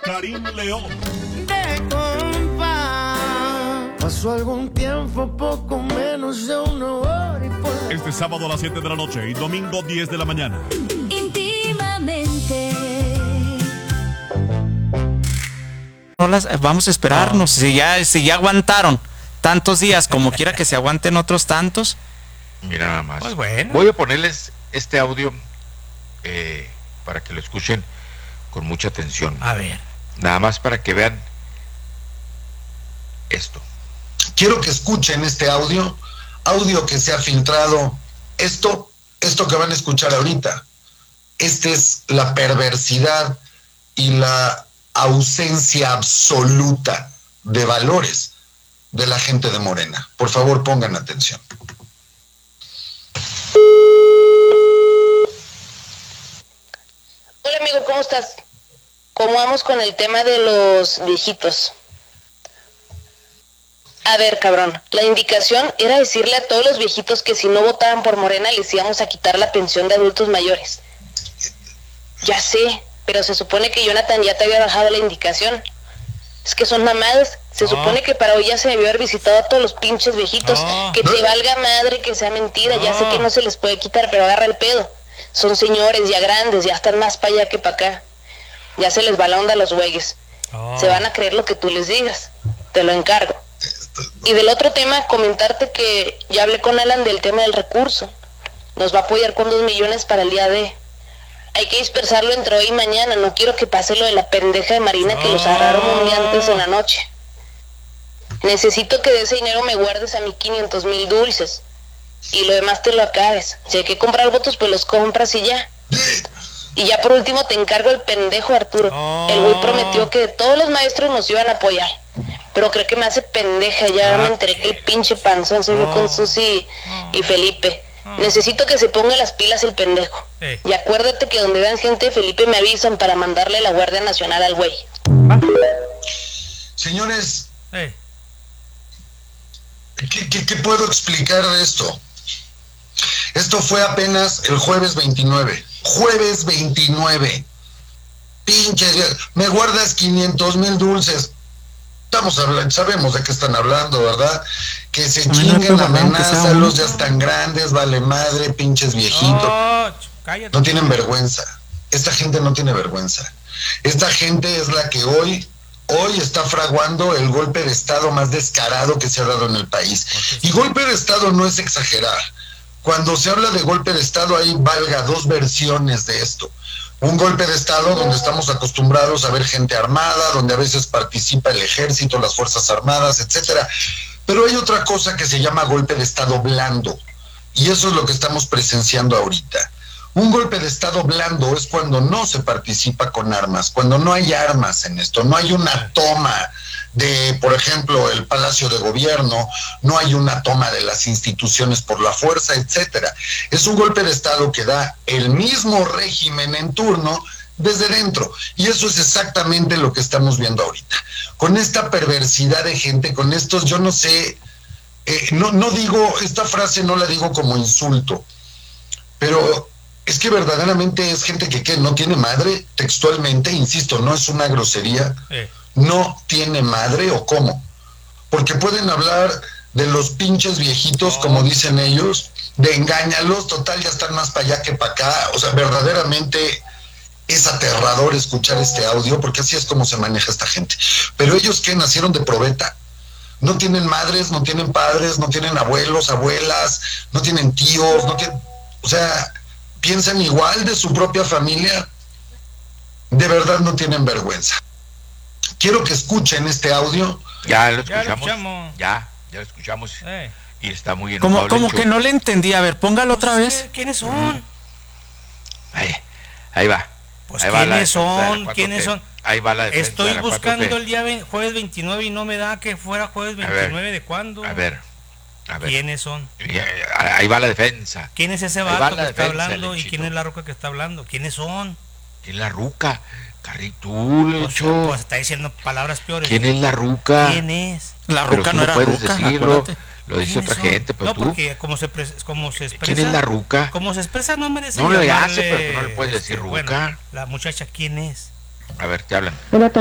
Karim León. De compa, pasó algún tiempo, poco menos de una hora y por... Este sábado a las 7 de la noche y domingo 10 de la mañana. Íntimamente. No las vamos a esperarnos. Si ya aguantaron tantos días, como quiera que se aguanten otros tantos. Mira nada más. Pues bueno. Voy a ponerles este audio para que lo escuchen con mucha atención. A ver. Nada más para que vean esto. Quiero que escuchen este audio que se ha filtrado. Esto que van a escuchar ahorita. Esta es la perversidad y la ausencia absoluta de valores de la gente de Morena. Por favor, pongan atención. Hola amigo, ¿cómo estás? ¿Cómo vamos con el tema de los viejitos? A ver, cabrón, la indicación era decirle a todos los viejitos que si no votaban por Morena les íbamos a quitar la pensión de adultos mayores. Ya sé, pero se supone que Jonathan ya te había bajado la indicación. Es que son mamadas. Se supone que para hoy ya se debió haber visitado a todos los pinches viejitos. Que te valga madre que sea mentira. Ya sé que no se les puede quitar, pero agarra el pedo. Son señores ya grandes, ya están más para allá que para acá. Ya se les va la onda a los güeyes. Se van a creer lo que tú les digas. Te lo encargo. Y del otro tema, comentarte que ya hablé con Alan del tema del recurso. Nos va a apoyar con 2 millones para el día de... Hay que dispersarlo entre hoy y mañana. No quiero que pase lo de la pendeja de Marina que los agarraron un día antes en la noche. Necesito que de ese dinero me guardes a mí 500,000 dulces. Y lo demás te lo acabes. Si hay que comprar votos, pues los compras y ya. Y ya por último te encargo el pendejo Arturo. El güey prometió que todos los maestros nos iban a apoyar. Pero creo que me hace pendeja. Ya me enteré que el pinche panzón se vio con Susi y Felipe. Necesito que se ponga las pilas el pendejo. Y acuérdate que donde vean gente de Felipe me avisan para mandarle la Guardia Nacional al güey. Señores, ¿qué puedo explicar de esto? Esto fue apenas el jueves 29. Jueves 29. Pinches, me guardas 500,000 dulces. Estamos hablando, sabemos de qué están hablando, ¿verdad? Que se chinguen, amenázalos, ya están grandes, vale madre, pinches viejitos. No tienen vergüenza. Esta gente no tiene vergüenza. Esta gente es la que hoy está fraguando el golpe de Estado más descarado que se ha dado en el país. Y golpe de Estado no es exagerar. Cuando se habla de golpe de Estado, hay valga 2 versiones de esto. Un golpe de Estado donde estamos acostumbrados a ver gente armada, donde a veces participa el ejército, las fuerzas armadas, etcétera. Pero hay otra cosa que se llama golpe de Estado blando, y eso es lo que estamos presenciando ahorita. Un golpe de Estado blando es cuando no se participa con armas, cuando no hay armas en esto, no hay una toma de, por ejemplo, el Palacio de Gobierno, no hay una toma de las instituciones por la fuerza, etcétera. Es un golpe de Estado que da el mismo régimen en turno desde dentro, y eso es exactamente lo que estamos viendo ahorita. Con esta perversidad de gente, con estos, yo no sé, no digo, esta frase no la digo como insulto, pero es que verdaderamente es gente que no tiene madre, textualmente, insisto, no es una grosería. No tiene madre, o cómo, porque pueden hablar de los pinches viejitos, como dicen ellos, de engáñalos, total ya están más para allá que para acá. O sea, verdaderamente es aterrador escuchar este audio, porque así es como se maneja esta gente. Pero ellos que nacieron de probeta, no tienen madres, no tienen padres, no tienen abuelos, abuelas, no tienen tíos, no tienen, o sea, piensan igual de su propia familia. De verdad no tienen vergüenza. Quiero que escuchen este audio. Ya lo escuchamos. Ya lo escuchamos. Y está muy enojado. Como que no le entendí. A ver, póngalo otra vez. ¿Quiénes son? Ahí va. Pues ¿quiénes son? ¿Quiénes son? Ahí va la defensa. Estoy buscando el día jueves 29 y no me da que fuera jueves 29. ¿De cuándo? A ver. ¿Quiénes son? Ahí va la defensa. ¿Quién es ese vato que está hablando? ¿Y quién es la ruca que está hablando? ¿Quiénes son? ¿Quién es la ruca? Carritú, Lecho. Pues está diciendo palabras peores. ¿Quién es la ruca? ¿Quién es? La ruca no era puedes ruca, decirlo. acuérdate. Lo dice otra gente, pero no, tú. Porque como se expresa. ¿Quién es la ruca? Como se expresa no merece. No le hace, pero tú no le puedes decir ruca. Bueno, la muchacha, ¿quién es? A ver, te hablan.